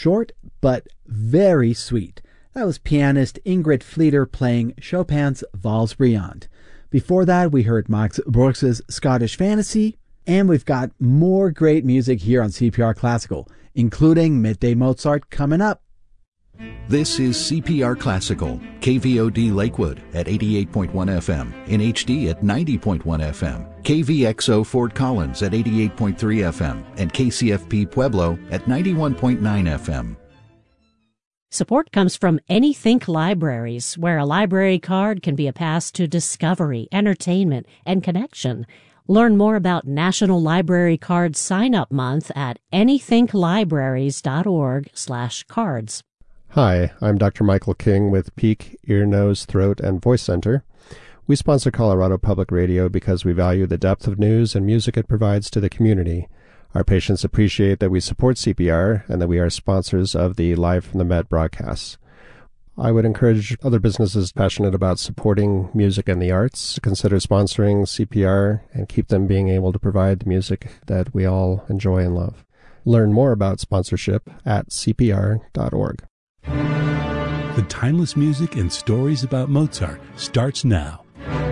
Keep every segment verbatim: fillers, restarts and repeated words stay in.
short but very sweet. That was pianist Ingrid Fleeter playing Chopin's Valse Brillante. Before that, we heard Max Bruch's Scottish Fantasy, and we've got more great music here on C P R Classical, including Midday Mozart coming up. This is C P R Classical, K V O D Lakewood at eighty-eight point one F M, in H D at ninety point one F M, K V X O Fort Collins at eighty-eight point three F M, and K C F P Pueblo at ninety-one point nine F M. Support comes from AnyThink Libraries, where a library card can be a pass to discovery, entertainment, and connection. Learn more about National Library Card Sign-Up Month at anythinklibraries.org slash cards. Hi, I'm Doctor Michael King with Peak, Ear, Nose, Throat, and Voice Center. We sponsor Colorado Public Radio because we value the depth of news and music it provides to the community. Our patients appreciate that we support C P R and that we are sponsors of the Live from the Met broadcasts. I would encourage other businesses passionate about supporting music and the arts to consider sponsoring C P R and keep them being able to provide the music that we all enjoy and love. Learn more about sponsorship at C P R dot org. The timeless music and stories about Mozart starts now.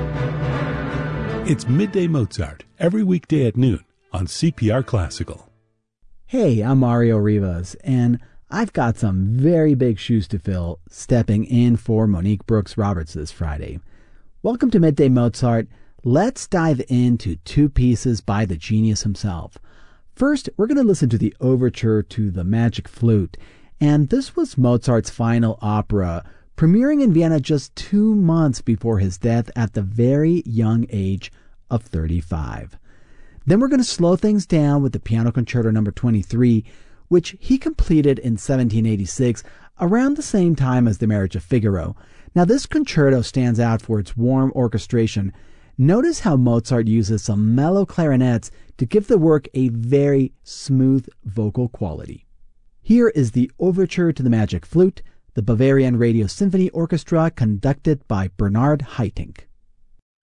It's Midday Mozart, every weekday at noon on C P R Classical. Hey, I'm Mario Rivas, and I've got some very big shoes to fill stepping in for Monique Brooks Roberts this Friday. Welcome to Midday Mozart. Let's dive into two pieces by the genius himself. First, we're going to listen to the overture to The Magic Flute, and this was Mozart's final opera, premiering in Vienna just two months before his death at the very young age of thirty-five. Then we're going to slow things down with the Piano Concerto number twenty-three, which he completed in seventeen eighty-six, around the same time as The Marriage of Figaro. Now, this concerto stands out for its warm orchestration. Notice how Mozart uses some mellow clarinets to give the work a very smooth vocal quality. Here is the overture to The Magic Flute, the Bavarian Radio Symphony Orchestra conducted by Bernard Haitink.